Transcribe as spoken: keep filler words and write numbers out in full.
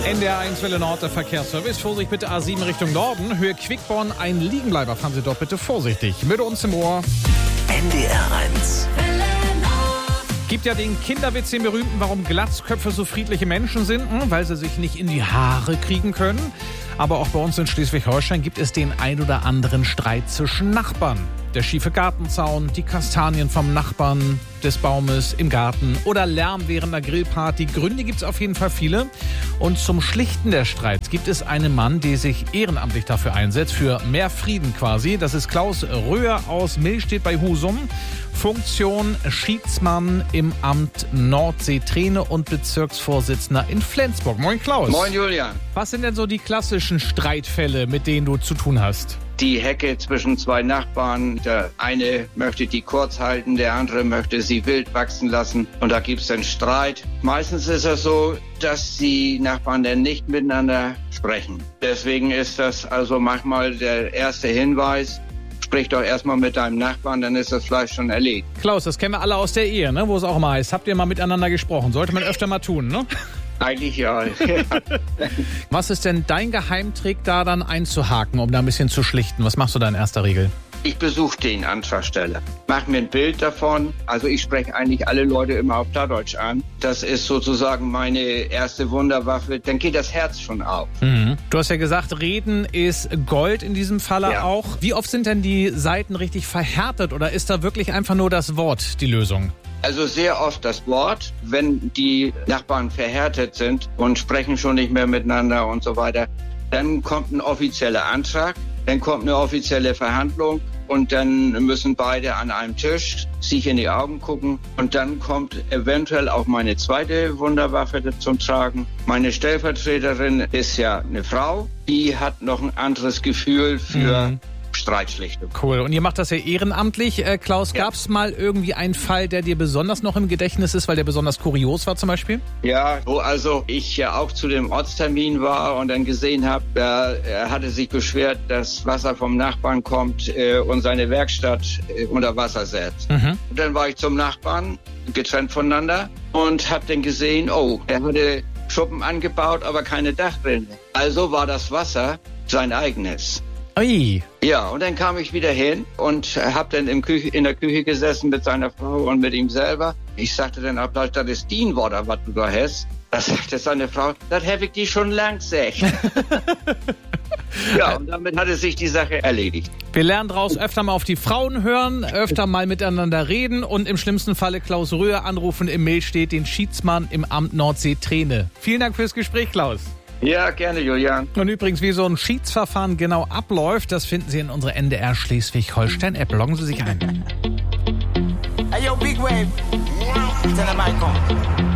N D R eins Welle Nord, der Verkehrsservice. Vorsicht bitte A sieben Richtung Norden. Höhe Quickborn, ein Liegenbleiber. Fahren Sie dort bitte vorsichtig. Mit uns im Ohr. N D R eins. Gibt ja den Kinderwitz, den berühmten, warum Glatzköpfe so friedliche Menschen sind, weil sie sich nicht in die Haare kriegen können. Aber auch bei uns in Schleswig-Holstein gibt es den ein oder anderen Streit zwischen Nachbarn. Der schiefe Gartenzaun, die Kastanien vom Nachbarn des Baumes im Garten oder Lärm während einer Grillparty. Gründe gibt es auf jeden Fall viele. Und zum Schlichten der Streits gibt es einen Mann, der sich ehrenamtlich dafür einsetzt, für mehr Frieden quasi. Das ist Klaus Röhr aus Millstedt bei Husum. Funktion Schiedsmann im Amt Nordsee-Treene und Bezirksvorsitzender in Flensburg. Moin Klaus. Moin Julian. Was sind denn so die klassischen Streitfälle, mit denen du zu tun hast? Die Hecke zwischen zwei Nachbarn. Der eine möchte die kurz halten, der andere möchte sie wild wachsen lassen. Und da gibt es dann Streit. Meistens ist es so, dass die Nachbarn dann nicht miteinander sprechen. Deswegen ist das also manchmal der erste Hinweis. Sprich doch erstmal mit deinem Nachbarn, dann ist das Fleisch schon erlegt. Klaus, das kennen wir alle aus der Ehe, ne? Wo es auch immer heißt, habt ihr mal miteinander gesprochen? Sollte man öfter mal tun, ne? Eigentlich ja. Was ist denn dein Geheimtrick, da dann einzuhaken, um da ein bisschen zu schlichten? Was machst du da in erster Regel? Ich besuche den Antragsteller, mache mir ein Bild davon. Also ich spreche eigentlich alle Leute immer auf Plattdeutsch an. Das ist sozusagen meine erste Wunderwaffe. Dann geht das Herz schon auf. Mhm. Du hast ja gesagt, Reden ist Gold in diesem Falle ja. auch. Wie oft sind denn die Seiten richtig verhärtet oder ist da wirklich einfach nur das Wort die Lösung? Also sehr oft das Wort, wenn die Nachbarn verhärtet sind und sprechen schon nicht mehr miteinander und so weiter. Dann kommt ein offizieller Antrag, dann kommt eine offizielle Verhandlung und dann müssen beide an einem Tisch sich in die Augen gucken. Und dann kommt eventuell auch meine zweite Wunderwaffe zum Tragen. Meine Stellvertreterin ist ja eine Frau, die hat noch ein anderes Gefühl für mhm. Streitschlichtung. Cool. Und ihr macht das ja ehrenamtlich. Äh, Klaus, ja. Gab es mal irgendwie einen Fall, der dir besonders noch im Gedächtnis ist, weil der besonders kurios war zum Beispiel? Ja, wo also ich ja auch zu dem Ortstermin war und dann gesehen habe, äh, er hatte sich beschwert, dass Wasser vom Nachbarn kommt äh, und seine Werkstatt äh, unter Wasser setzt. Mhm. Und dann war ich zum Nachbarn, getrennt voneinander, und habe dann gesehen, oh, er hatte Schuppen angebaut, aber keine Dachrinne. Also war das Wasser sein eigenes. Ui. Ja, und dann kam ich wieder hin und hab dann im Küche, in der Küche gesessen mit seiner Frau und mit ihm selber. Ich sagte dann, das ist dein Wort, was du da hast. Da sagte seine Frau, das habe ich dir schon lang gesagt. Ja, und damit hatte sich die Sache erledigt. Wir lernen daraus öfter mal auf die Frauen hören, öfter mal miteinander reden und im schlimmsten Falle Klaus Röhr anrufen. Im Mail steht den Schiedsmann im Amt Nordsee-Treene. Vielen Dank fürs Gespräch, Klaus. Ja, gerne, Julian. Und übrigens, wie so ein Schiedsverfahren genau abläuft, das finden Sie in unserer N D R Schleswig-Holstein-App. Loggen Sie sich ein. Hey, yo, Big Wave. Tell them I come.